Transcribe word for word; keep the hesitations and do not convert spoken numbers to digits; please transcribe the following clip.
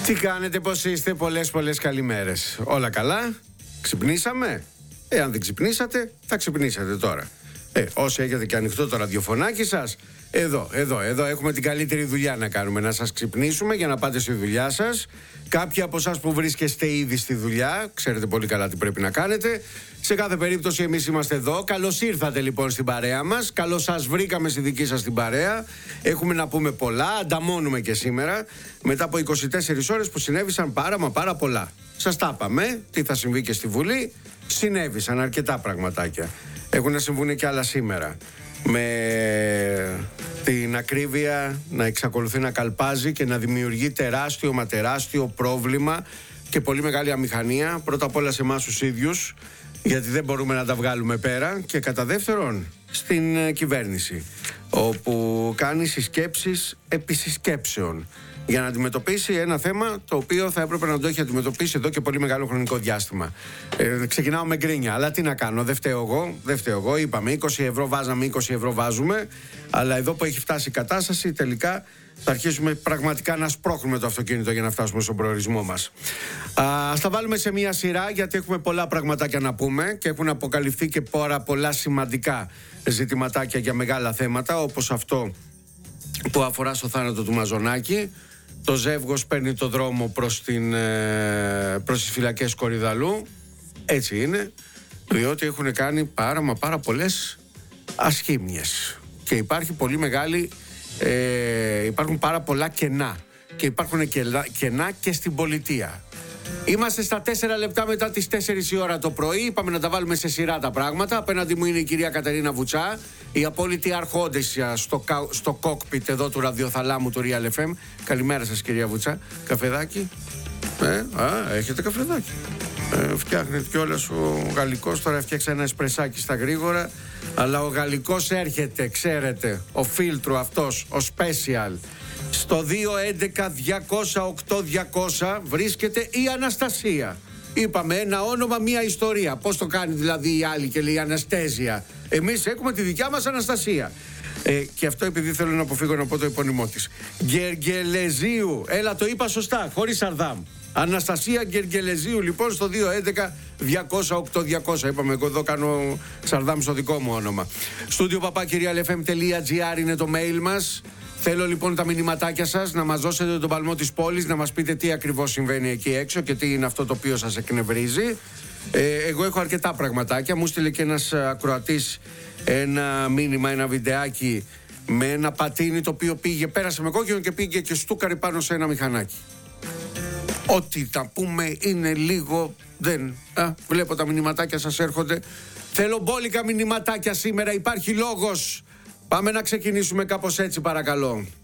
Τι κάνετε, πώς είστε? Πολλές πολλές καλημέρες. Όλα καλά? Ξυπνήσαμε? Ε, αν δεν ξυπνήσατε, θα ξυπνήσετε τώρα. Ε, όσοι έχετε και ανοιχτό το ραδιοφωνάκι σας, εδώ, εδώ, εδώ έχουμε την καλύτερη δουλειά να κάνουμε. Να σας ξυπνήσουμε για να πάτε στη δουλειά σας. Κάποιοι από εσάς που βρίσκεστε ήδη στη δουλειά, ξέρετε πολύ καλά τι πρέπει να κάνετε. Σε κάθε περίπτωση εμείς είμαστε εδώ. Καλώς ήρθατε λοιπόν στην παρέα μας. Καλώς σας βρήκαμε στη δική σας την παρέα. Έχουμε να πούμε πολλά, ανταμώνουμε και σήμερα. Μετά από είκοσι τέσσερις ώρες που συνέβησαν πάρα μα πάρα πολλά. Σας τα είπαμε, τι θα συμβεί και στη Βουλή. Συνέβησαν αρκετά πραγματάκια. Έχουν να συμβούν και άλλα σήμερα. Με την ακρίβεια να εξακολουθεί να καλπάζει και να δημιουργεί τεράστιο μα τεράστιο πρόβλημα και πολύ μεγάλη αμηχανία. Πρώτα απ' όλα σε εμάς τους ίδιους, γιατί δεν μπορούμε να τα βγάλουμε πέρα, και κατά δεύτερον στην ε, κυβέρνηση, όπου κάνει συσκέψεις επί συσκέψεων για να αντιμετωπίσει ένα θέμα το οποίο θα έπρεπε να το έχει αντιμετωπίσει εδώ και πολύ μεγάλο χρονικό διάστημα. Ε, ξεκινάω με γκρίνια, αλλά τι να κάνω, δεν φταίω εγώ, δεν φταίω εγώ. Είπαμε είκοσι ευρώ βάζαμε, είκοσι ευρώ βάζουμε, αλλά εδώ που έχει φτάσει η κατάσταση, τελικά θα αρχίσουμε πραγματικά να σπρώχνουμε το αυτοκίνητο για να φτάσουμε στον προορισμό μας. Α, ας τα βάλουμε σε μία σειρά, γιατί έχουμε πολλά πραγματάκια να πούμε και έχουν αποκαλυφθεί και πάρα πολλά σημαντικά ζητηματάκια για μεγάλα θέματα, όπως αυτό που αφορά στο θάνατο του Μαζονάκη. Το ζεύγος παίρνει το δρόμο προς, την, προς τις φυλακές Κορυδαλλού. Έτσι είναι, διότι έχουν κάνει πάρα μα πάρα πολλές ασχήμιες και υπάρχει πολύ μεγάλη, ε, υπάρχουν πάρα πολλά κενά και υπάρχουν κενά και στην πολιτεία. Είμαστε στα τέσσερα λεπτά μετά τις τέσσερις η ώρα το πρωί. Είπαμε να τα βάλουμε σε σειρά τα πράγματα. Απέναντι μου είναι η κυρία Κατερίνα Βουτσά, η απόλυτη αρχόντισσα στο, στο κόκπιτ εδώ του ραδιοθαλάμου του Real εφ εμ. Καλημέρα σας, κυρία Βουτσά. Καφεδάκι? Ε, α, έχετε καφεδάκι. Ε, φτιάχνετε κιόλας ο γαλλικός. Τώρα φτιάξα ένα εσπρεσάκι στα γρήγορα. Αλλά ο γαλλικός έρχεται, ξέρετε. Ο φίλτρο αυτός, ο special. Στο δύο έντεκα διακόσια οκτώ διακόσια βρίσκεται η Αναστασία. Είπαμε ένα όνομα, μία ιστορία. Πώς το κάνει δηλαδή η άλλη και λέει Αναστέζια? Εμείς έχουμε τη δικιά μας Αναστασία. Ε, και αυτό επειδή θέλω να αποφύγω να πω το επώνυμό της. Γκεργελεζίου. Έλα, το είπα σωστά, χωρίς σαρδάμ. Αναστασία Γκεργελεζίου, λοιπόν, στο δύο έντεκα διακόσια οκτώ διακόσια. Είπαμε, εγώ εδώ κάνω σαρδάμ στο δικό μου όνομα. Στούντιο παπάκι real f m τελεία g r είναι το mail μας. Θέλω λοιπόν τα μηνυματάκια σας, να μας δώσετε τον παλμό της πόλης, να μας πείτε τι ακριβώς συμβαίνει εκεί έξω και τι είναι αυτό το οποίο σας εκνευρίζει. Ε, εγώ έχω αρκετά πραγματάκια. Μου στείλε και ένας ακροατής ένα μήνυμα, ένα βιντεάκι με ένα πατίνι το οποίο πήγε, πέρασε με κόκκινο και πήγε και στούκαρε πάνω σε ένα μηχανάκι. Ό,τι τα πούμε είναι λίγο, δεν. Α, βλέπω τα μηνυματάκια σας έρχονται. Θέλω μπόλικα μηνυματάκια σήμερα, υπάρχει λόγος. Πάμε να ξεκινήσουμε κάπως έτσι, παρακαλώ.